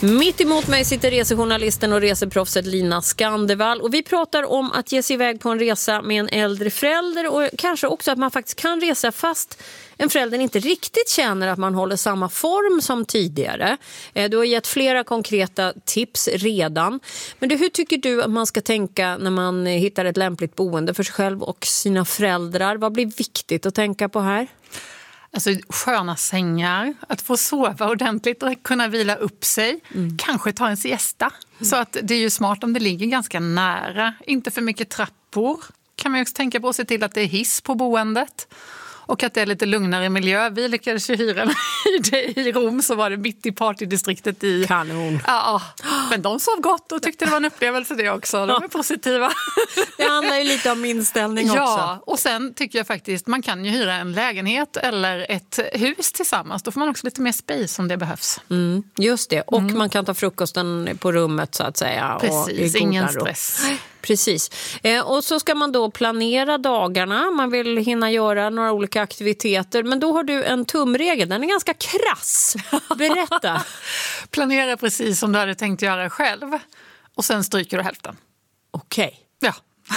Mitt emot mig sitter resejournalisten och reseproffset Lina Skandevall. Och vi pratar om att ge sig iväg på en resa med en äldre förälder. Och kanske också att man faktiskt kan resa fast en förälder inte riktigt känner att man håller samma form som tidigare. Du har gett flera konkreta tips redan. Men hur tycker du att man ska tänka när man hittar ett lämpligt boende för sig själv och sina föräldrar? Vad blir viktigt att tänka på här? Alltså sköna sängar, att få sova ordentligt och kunna vila upp sig. Kanske ta en siesta. Så att det är ju smart om det ligger ganska nära. Inte för mycket trappor. Kan man ju också tänka på att se till att det är hiss på boendet. Och att det är lite lugnare miljö. Vi lyckades ju hyra i Rom, så var det mitt i partydistriktet i... Kanon. Ja, men de sov gott och tyckte det var en upplevelse det också. De är positiva. Det handlar ju lite om inställning också. Ja, och sen tycker jag faktiskt man kan ju hyra en lägenhet eller ett hus tillsammans. Då får man också lite mer space om det behövs. Just det, och man kan ta frukosten på rummet så att säga. Precis, och ingen stress. Precis. Och så ska man då planera dagarna. Man vill hinna göra några olika aktiviteter. Men då har du en tumregel. Den är ganska krass. Berätta. Planera precis som du hade tänkt göra själv. Och sen stryker du hälften. Okej. Ja.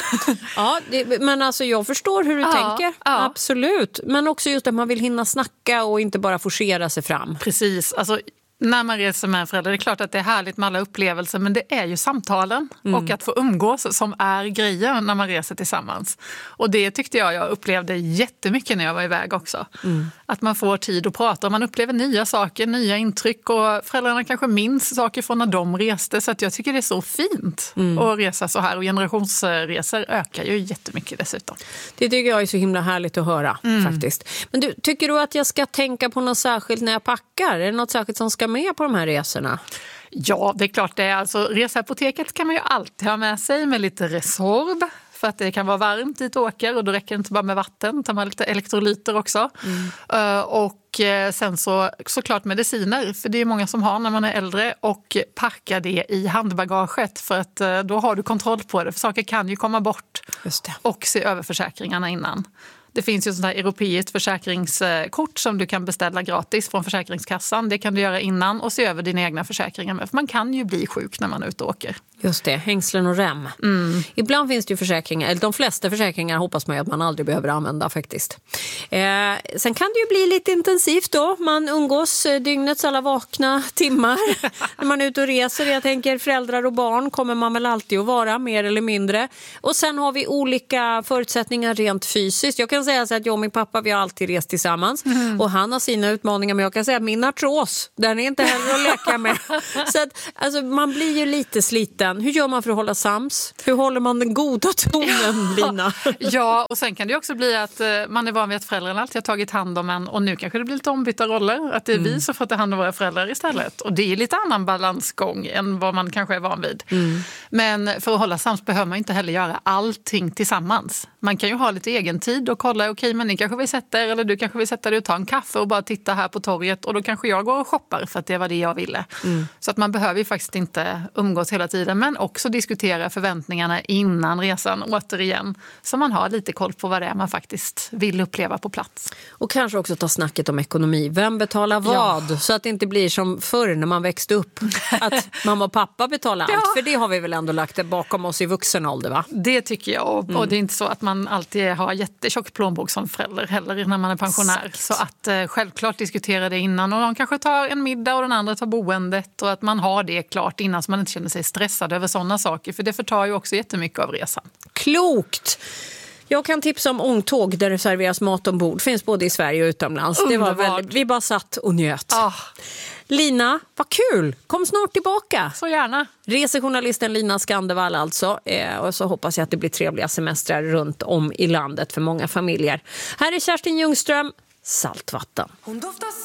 Ja, men alltså jag förstår hur du tänker. Ja. Absolut. Men också just att man vill hinna snacka och inte bara forcera sig fram. Precis. Alltså, när man reser med en förälder, det är klart att det är härligt med alla upplevelser, men det är ju samtalen och att få umgås som är grejen när man reser tillsammans. Och det tyckte jag upplevde jättemycket när jag var iväg också. Att man får tid att prata och man upplever nya saker, nya intryck, och föräldrarna kanske minns saker från när de reste, så att jag tycker det är så fint att resa så här, och generationsresor ökar ju jättemycket dessutom. Det tycker jag är så himla härligt att höra faktiskt. Men du, tycker du att jag ska tänka på något särskilt när jag packar? Är det något särskilt som ska med på de här resorna? Ja, det är klart det är. Alltså, reseapoteket kan man ju alltid ha med sig med lite Resorb. För att det kan vara varmt dit åker, och då räcker det inte bara med vatten. Tar man lite elektrolyter också. Och sen såklart mediciner. För det är många som har när man är äldre. Och packa det i handbagaget. För att då har du kontroll på det. För saker kan ju komma bort. Just det. Och se över försäkringarna innan. Det finns ju sånt här europeiskt försäkringskort som du kan beställa gratis från Försäkringskassan. Det kan du göra innan och se över dina egna försäkringar med. För man kan ju bli sjuk när man är ute och åker. Just det, hängslen och rem. Ibland finns det ju försäkringar, eller de flesta försäkringar hoppas man ju att man aldrig behöver använda faktiskt. Sen kan det ju bli lite intensivt då. Man umgås dygnets alla vakna timmar när man är ute och reser. Jag tänker föräldrar och barn kommer man väl alltid att vara, mer eller mindre. Och sen har vi olika förutsättningar rent fysiskt. Jag kan säga så att jag och min pappa, vi har alltid rest tillsammans. Och han har sina utmaningar, men jag kan säga att min artros, den är inte heller att leka med. Så att, alltså, man blir ju lite sliten. Hur gör man för att hålla sams? Hur håller man den goda tonen, Lina? Ja, och sen kan det också bli att man är van vid att föräldrarna alltid har tagit hand om en, och nu kanske det blir lite ombytta roller. Att det är vi som får ta hand om våra föräldrar istället. Och det är lite annan balansgång än vad man kanske är van vid. Men för att hålla sams behöver man inte heller göra allting tillsammans. Man kan ju ha lite egen tid och kolla, okej, men ni kanske vill sätta er, eller du kanske vill sätta dig och ta en kaffe och bara titta här på torget, och då kanske jag går och shoppar för att det var det jag ville. Så att man behöver ju faktiskt inte umgås hela tiden, men också diskutera förväntningarna innan resan återigen, så man har lite koll på vad det är man faktiskt vill uppleva på plats. Och kanske också ta snacket om ekonomi. Vem betalar vad? Ja. Så att det inte blir som förr när man växte upp, att mamma och pappa betalar allt. För det har vi väl ändå lagt bakom oss i vuxen ålder, va? Det tycker jag. Och det är inte så att man alltid har jättetjock plånbok som förälder heller när man är pensionär. Exakt. Så att självklart diskutera det innan, och de kanske tar en middag och den andra tar boendet, och att man har det klart innan så man inte känner sig stressad över sådana saker, för det förtar ju också jättemycket av resan. Klokt! Jag kan tipsa om ångtåg där det serveras mat ombord. Finns både i Sverige och utomlands. Det var väldigt, vi bara satt och njöt. Lina, vad kul! Kom snart tillbaka. Så gärna. Resejournalisten Lina Skandevall alltså. Och så hoppas jag att det blir trevliga semestrar runt om i landet för många familjer. Här är Kerstin Ljungström, Saltvatten. Hon doftar